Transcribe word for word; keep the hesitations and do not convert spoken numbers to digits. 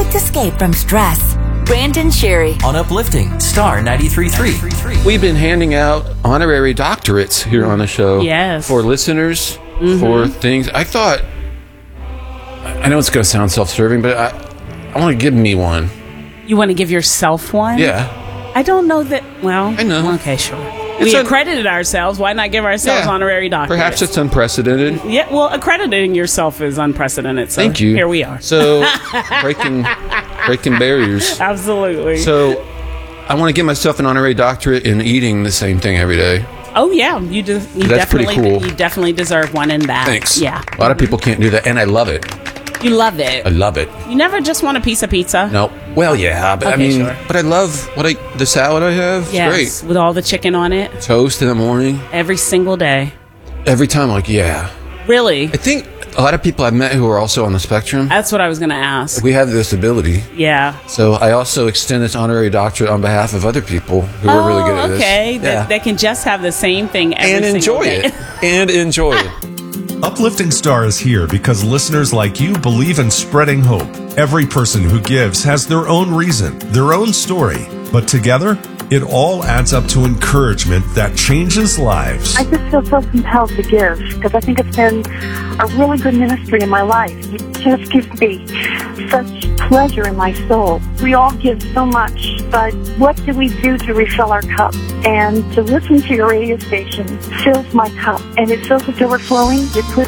perfect escape from stress. Brandon Sherry on Uplifting Star ninety-three point three. We've been handing out honorary doctorates here on the show. Yes. For listeners, mm-hmm. for things. I thought, I know it's going to sound self-serving, but I, I want to give me one. You want to give yourself one? Yeah. I don't know that, well. I know. Okay, sure. We un- accredited ourselves. Why not give ourselves yeah. honorary doctorates? Perhaps it's unprecedented. Yeah, well, accrediting yourself is unprecedented. So Thank you. Here we are. So, breaking breaking barriers. Absolutely. So, I want to give myself an honorary doctorate in eating the same thing every day. Oh, yeah. You, de- you That's definitely pretty cool. You definitely deserve one in that. Thanks. Yeah. A lot of people can't do that, and I love it. You love it. I love it. You never just want a piece of pizza? No. Well, yeah, but okay, I mean, sure. but I love what I the salad I have. It's yes, great. With all the chicken on it. Toast in the morning. Every single day. Every time, like, yeah. Really? I think a lot of people I've met who are also on the spectrum. That's what I was going to ask. We have this ability. Yeah. So I also extend this honorary doctorate on behalf of other people who oh, are really good at this. okay. Yeah. That, that can just have the same thing every and single enjoy day. it. And enjoy it. Uplifting Star is here because listeners like you believe in spreading hope. Every person who gives has their own reason, their own story. But together, it all adds up to encouragement that changes lives. I just feel so compelled to give because I think it's been a really good ministry in my life. It just gives me such pleasure in my soul. We all give so much, but what do we do to refill our cup? And to listen to your radio station fills my cup, and it fills it to overflowing. It puts